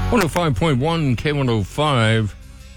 105.1 K105.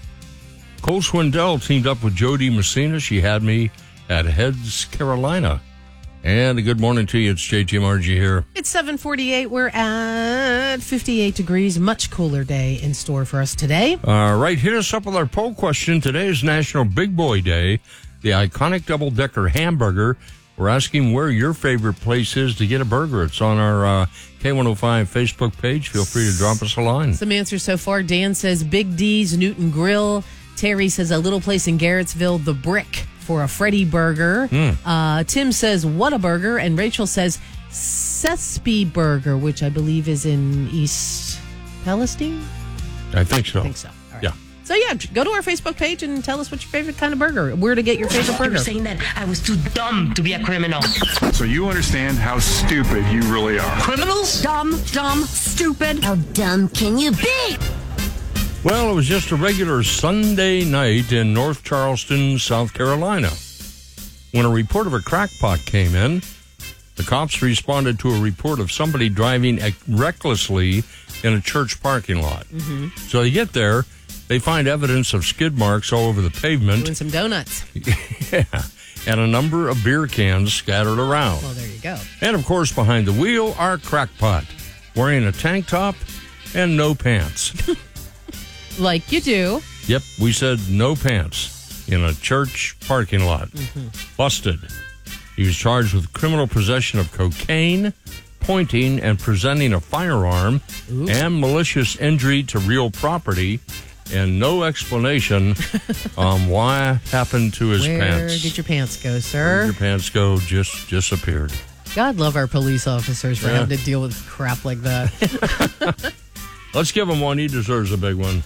Cole Swindell teamed up with Jody Messina. She had me at Heads, Carolina. And a good morning to you. It's JTMRG here. It's 7:48. We're at 58 degrees. Much cooler day in store for us today. All right, hit us up with our poll question. Today is National Big Boy Day. The iconic double-decker hamburger. We're asking where your favorite place is to get a burger. It's on our K105 Facebook page. Feel free to drop us a line. Some answers so far. Dan says Big D's Newton Grill. Terry says a little place in Garrettsville, The Brick, for a Freddy burger. Tim says Whataburger. And Rachel says Sespe Burger, which I believe is in East Palestine. I think so. All right. Yeah. So, yeah, go to our Facebook page and tell us what your favorite kind of burger, where to get your favorite burger. You're saying that I was too dumb to be a criminal. So you understand how stupid you really are. Criminals? Dumb, stupid. How dumb can you be? Well, it was just a regular Sunday night in North Charleston, South Carolina, when a report of a crackpot came in. The cops responded to a report of somebody driving recklessly in a church parking lot. So they get there. They find evidence of skid marks all over the pavement. Doing some donuts. Yeah. And a number of beer cans scattered around. Well, there you go. And, of course, behind the wheel, our crackpot, wearing a tank top and no pants. Like you do. Yep, we said no pants in a church parking lot. Busted. He was charged with criminal possession of cocaine, pointing and presenting a firearm, and malicious injury to real property. And no explanation on why happened to his pants. Where did your pants go, sir? Where did your pants go? Just disappeared. God love our police officers for having to deal with crap like that. Let's give him one. He deserves a big one.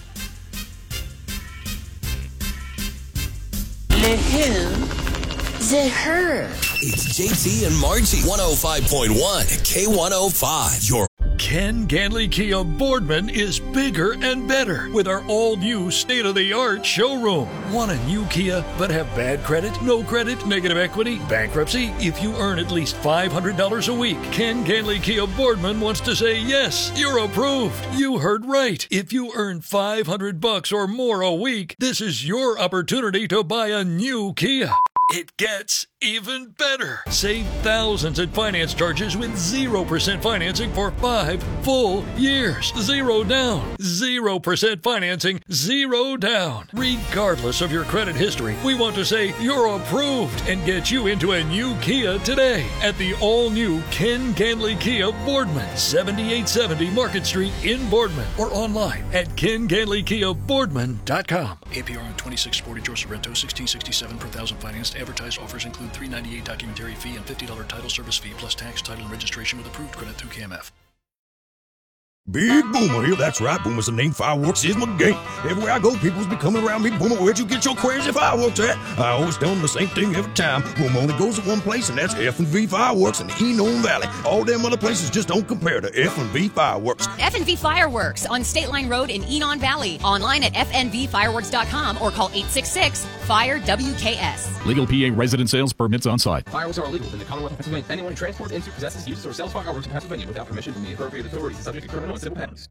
The who? The her. It's JT and Margie. 105.1 K105. Your Ken Ganley Kia Boardman is bigger and better with our all-new state-of-the-art showroom. Want a new Kia but have bad credit, no credit, negative equity, bankruptcy? If you earn at least $500 a week, Ken Ganley Kia Boardman wants to say yes, you're approved. You heard right. If you earn $500 or more a week, this is your opportunity to buy a new Kia. It gets even better. Save thousands in finance charges with 0% financing for 5 full years. 0 down. 0% financing. 0 down. Regardless of your credit history, we want to say you're approved and get you into a new Kia today at the all-new Ken Ganley Kia Boardman, 7870 Market Street in Boardman, or online at KenGanleyKiaBoardman.com. APR on 2640 George Sorrento, 1667 per thousand financed. Advertised offers include $398 documentary fee and $50 title service fee plus tax, title, and registration with approved credit through KMF. Big Boomer here, that's right, Boomer's the name, fireworks is my game. Everywhere I go, people's be coming around me, Boomer, where'd you get your crazy fireworks at? I always tell them the same thing every time. Boomer only goes to one place, and that's F&V Fireworks in the Enon Valley. All them other places just don't compare to F&V Fireworks. F&V Fireworks on State Line Road in Enon Valley. Online at fnvfireworks.com or call 866-FIRE-WKS. Legal PA resident sales permits on site. Fireworks are illegal in the Commonwealth of Pennsylvania. Anyone who transports, into, possesses, uses, or sells fireworks in Pennsylvania without permission from the appropriate authorities is subject to criminal and civil penalties.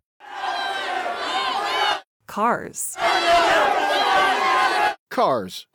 Cars. Cars.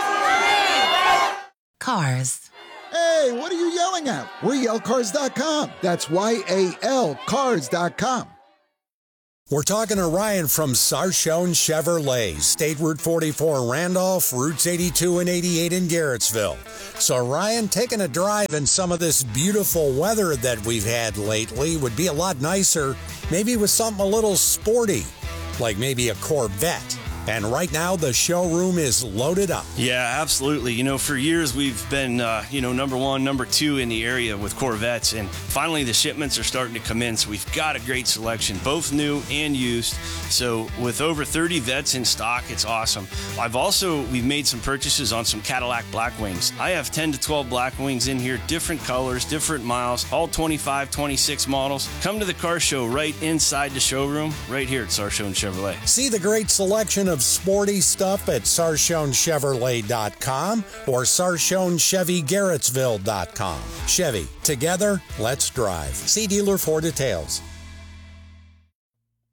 Cars. Hey, what are you yelling at? We're YaleCars.com. That's YAL Cars.com. We're talking to Ryan from Sarchone Chevrolet, State Route 44 in Randolph, Routes 82 and 88 in Garrettsville. So Ryan, taking a drive in some of this beautiful weather that we've had lately would be a lot nicer, maybe with something a little sporty, like maybe a Corvette. And right now, the showroom is loaded up. Yeah, absolutely. You know, for years we've been, number one, number two in the area with Corvettes. And finally, the shipments are starting to come in. So we've got a great selection, both new and used. So with over 30 Vettes in stock, it's awesome. We've made some purchases on some Cadillac Blackwings. I have 10 to 12 Blackwings in here, different colors, different miles, all 25, 26 models. Come to the car show right inside the showroom, right here at Sarchone Chevrolet. See the great selection of sporty stuff at SarchoneChevrolet.com or SarchoneChevyGarrettsville.com. Chevy, together, let's drive. See dealer for details.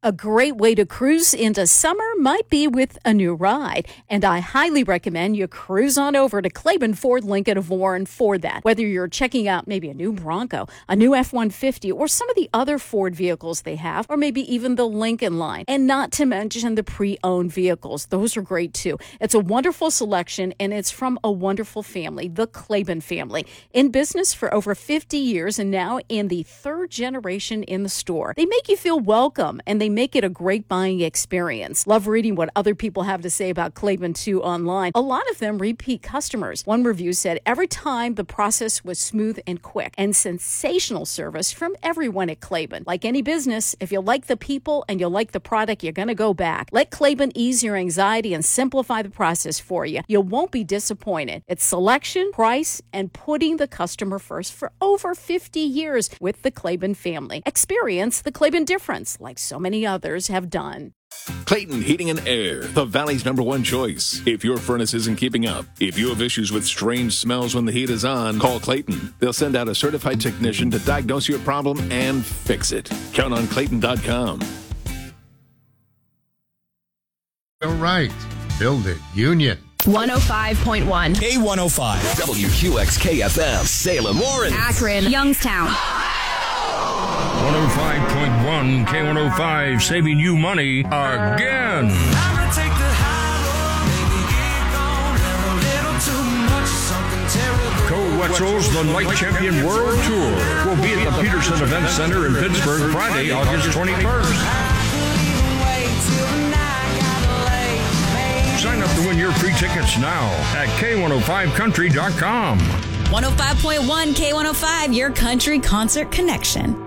A great way to cruise into summer might be with a new ride, and I highly recommend you cruise on over to Claiborne Ford Lincoln of Warren for that. Whether you're checking out maybe a new Bronco, a new F-150, or some of the other Ford vehicles they have, or maybe even the Lincoln line, and not to mention the pre-owned vehicles. Those are great too. It's a wonderful selection, and it's from a wonderful family, the Claiborne family, in business for over 50 years and now in the third generation in the store. They make you feel welcome, and they make it a great buying experience. Love reading what other people have to say about Claiborne too online. A lot of them repeat customers. One review said, every time the process was smooth and quick, and sensational service from everyone at Claiborne. Like any business, if you like the people and you like the product, you're going to go back. Let Claiborne ease your anxiety and simplify the process for you. You won't be disappointed. It's selection, price, and putting the customer first for over 50 years with the Claiborne family. Experience the Claiborne difference like so many others have done. Clayton Heating and Air, the Valley's #1 choice. If your furnace isn't keeping up, if you have issues with strange smells when the heat is on, call Clayton. They'll send out a certified technician to diagnose your problem and fix it. Count on Clayton.com. All right. Build it. Union. 105.1. K105. WQXK-FM. Salem, Warren. Akron. Youngstown. 105.1 K105, saving you money again. Co-Wetzel's The Night Champion World Tour will be at the Peterson Event Center in Pittsburgh Friday, August 21st. Sign up to win your free tickets now at K105country.com. 105.1 K105, your country concert connection.